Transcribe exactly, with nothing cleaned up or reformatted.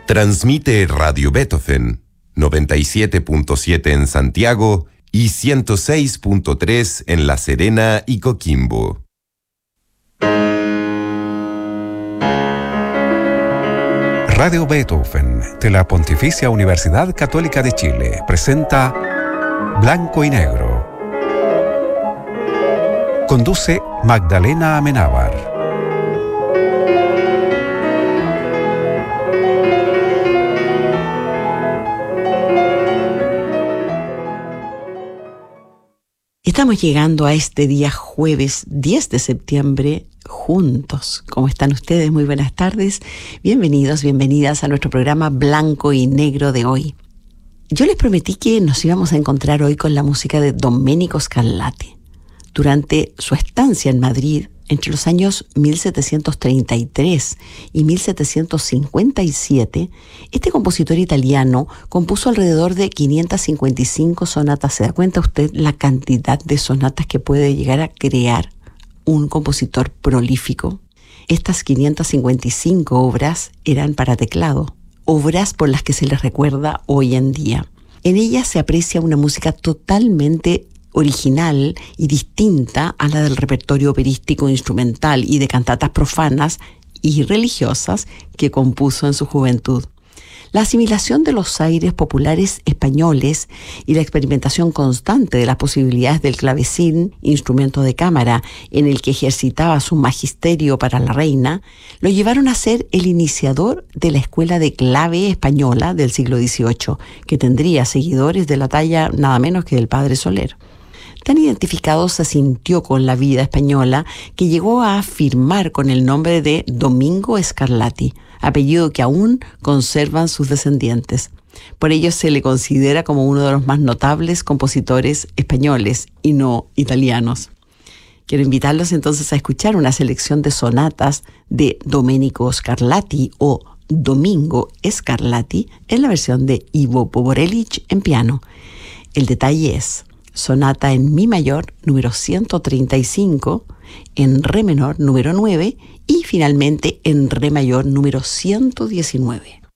Transmite Radio Beethoven, noventa y siete punto siete en Santiago y ciento seis punto tres en La Serena y Coquimbo. Radio Beethoven de la Pontificia Universidad Católica de Chile presenta Blanco y Negro. Conduce Magdalena Amenábar. Estamos llegando a este día jueves diez de septiembre juntos. ¿Cómo están ustedes? Muy buenas tardes. Bienvenidos, bienvenidas a nuestro programa Blanco y Negro de hoy. Yo les prometí que nos íbamos a encontrar hoy con la música de Domenico Scarlatti. Durante su estancia en Madrid, entre los años mil setecientos treinta y tres y mil setecientos cincuenta y siete, este compositor italiano compuso alrededor de quinientas cincuenta y cinco sonatas. ¿Se da cuenta usted la cantidad de sonatas que puede llegar a crear un compositor prolífico? Estas quinientas cincuenta y cinco obras eran para teclado, obras por las que se les recuerda hoy en día. En ellas se aprecia una música totalmente original y distinta a la del repertorio operístico instrumental y de cantatas profanas y religiosas que compuso en su juventud. La asimilación de los aires populares españoles y la experimentación constante de las posibilidades del clavecín, instrumento de cámara en el que ejercitaba su magisterio para la reina, lo llevaron a ser el iniciador de la escuela de clave española del siglo dieciocho, que tendría seguidores de la talla nada menos que del padre Soler. Tan identificado se sintió con la vida española que llegó a afirmar con el nombre de Domingo Scarlatti, apellido que aún conservan sus descendientes. Por ello se le considera como uno de los más notables compositores españoles y no italianos. Quiero invitarlos entonces a escuchar una selección de sonatas de Domenico Scarlatti o Domingo Scarlatti en la versión de Ivo Poborelic en piano. El detalle es: sonata en mi mayor número ciento treinta y cinco, en re menor número nueve y finalmente en re mayor número ciento diecinueve.